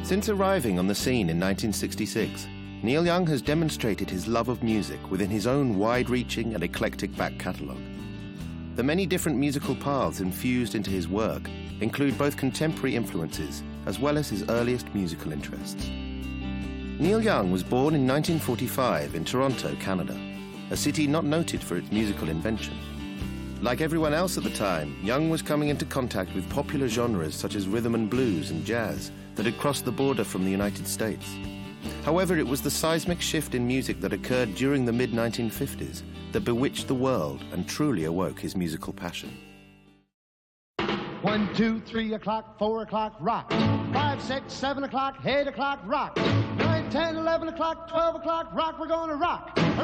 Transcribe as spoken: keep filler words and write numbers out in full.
Since arriving on the scene in nineteen sixty-six, Neil Young has demonstrated his love of music within his own wide-reaching and eclectic back catalogue. The many different musical paths infused into his work include both contemporary influences as well as his earliest musical interests. Neil Young was born in nineteen forty-five in Toronto, Canada, a city not noted for its musical invention. Like everyone else at the time, Young was coming into contact with popular genres such as rhythm and blues and jazz that had crossed the border from the United States. However, it was the seismic shift in music that occurred during the mid nineteen fifties that bewitched the world and truly awoke his musical passion. One, two, three o'clock, four o'clock, rock. Five, six, seven o'clock, eight o'clock, rock. Nine, ten, eleven o'clock, twelve o'clock, rock. We're gonna rock.